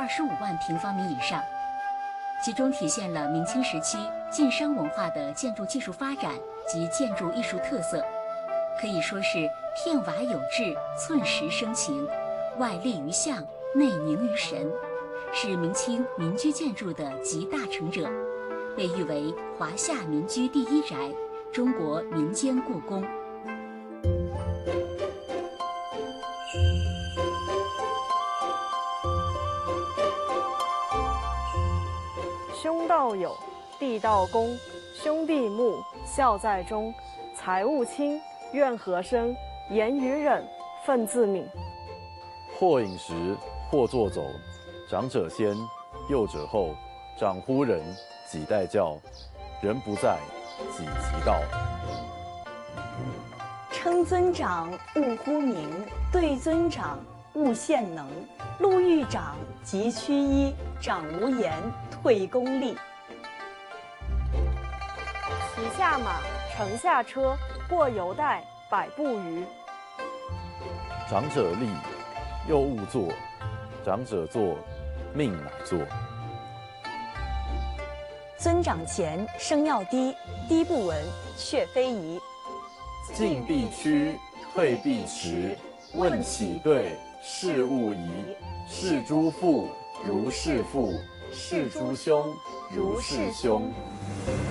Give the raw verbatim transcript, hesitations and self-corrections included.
二十五万平方米以上，其中体现了明清时期晋商文化的建筑技术发展及建筑艺术特色，可以说是片瓦有致，寸实生情，外立于象，内凝于神，是明清民居建筑的集大成者，被誉为华夏民居第一宅，中国民间故宫。 兄道友，弟道恭，兄弟睦，孝在中，财物轻，怨和生，言语忍，忿自泯。 或饮食，或坐走，长者先，幼者后，长呼人，己代教，人不在，己即到。 称尊长，勿呼名；对尊长，勿献能。路遇长，即趋揖；长无言，退公力。 骑下马，乘下车，过犹待百步余。 长者立，幼勿坐；长者坐，命乃坐。 尊长前，声要低，低不闻，却非宜。 进必趋，退必迟。问起对，事勿疑。是诸父，如是父；是诸兄，如是兄。